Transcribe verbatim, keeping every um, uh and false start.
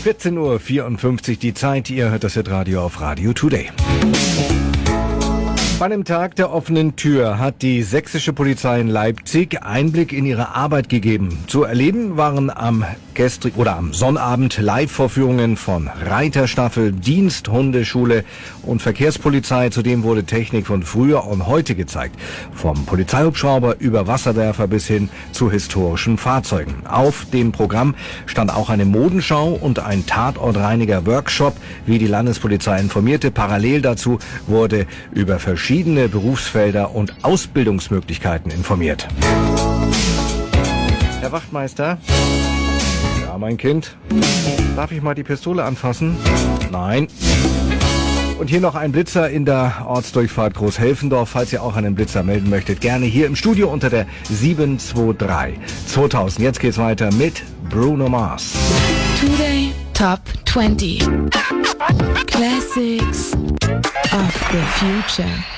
vierzehn Uhr vierundfünfzig die Zeit. Ihr hört das Radio auf Radio Today. Bei einem Tag der offenen Tür hat die sächsische Polizei in Leipzig Einblick in ihre Arbeit gegeben. Zu erleben waren am gestrigen oder am Sonnabend Live-Vorführungen von Reiterstaffel, Diensthundeschule und Verkehrspolizei. Zudem wurde Technik von früher und heute gezeigt. Vom Polizeihubschrauber über Wasserwerfer bis hin zu historischen Fahrzeugen. Auf dem Programm stand auch eine Modenschau und ein Tatortreiniger-Workshop, wie die Landespolizei informierte. Parallel dazu wurde über verschiedene verschiedene Berufsfelder und Ausbildungsmöglichkeiten informiert. Herr Wachtmeister? Ja, mein Kind? Darf ich mal die Pistole anfassen? Nein. Und hier noch ein Blitzer in der Ortsdurchfahrt Großhelfendorf. Falls ihr auch einen Blitzer melden möchtet, gerne hier im Studio unter der sieben zwei drei zweitausend. Jetzt geht's weiter mit Bruno Mars. Today Top zwanzig Classics of the Future.